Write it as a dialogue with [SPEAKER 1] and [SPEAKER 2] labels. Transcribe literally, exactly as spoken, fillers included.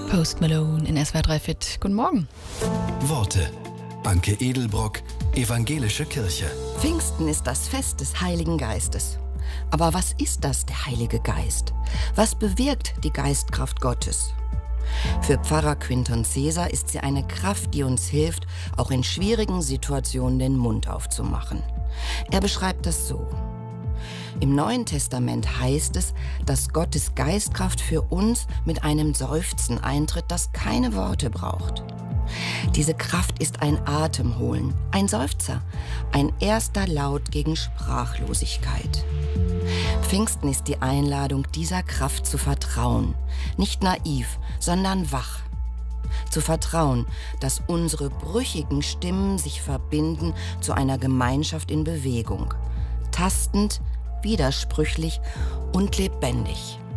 [SPEAKER 1] Post Malone in S W R drei Fit. Guten Morgen.
[SPEAKER 2] Worte. Anke Edelbrock, Evangelische Kirche.
[SPEAKER 3] Pfingsten ist das Fest des Heiligen Geistes. Aber was ist das, der Heilige Geist? Was bewirkt die Geistkraft Gottes? Für Pfarrer Quinton Cesar ist sie eine Kraft, die uns hilft, auch in schwierigen Situationen den Mund aufzumachen. Er beschreibt das so. Im Neuen Testament heißt es, dass Gottes Geistkraft für uns mit einem Seufzen eintritt, das keine Worte braucht. Diese Kraft ist ein Atemholen, ein Seufzer, ein erster Laut gegen Sprachlosigkeit. Pfingsten ist die Einladung, dieser Kraft zu vertrauen, nicht naiv, sondern wach. Zu vertrauen, dass unsere brüchigen Stimmen sich verbinden zu einer Gemeinschaft in Bewegung, tastend, widersprüchlich und lebendig.